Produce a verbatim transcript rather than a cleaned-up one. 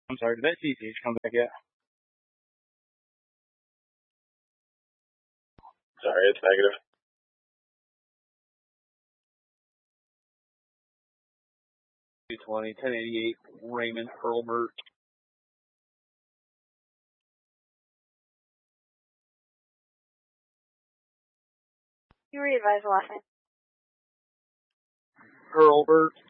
I'm sorry, did that C C H come back yet? Sorry, it's negative. two twenty, ten eighty-eight, Raymond Hurlbert. You re-advise the last name. Hurlbert.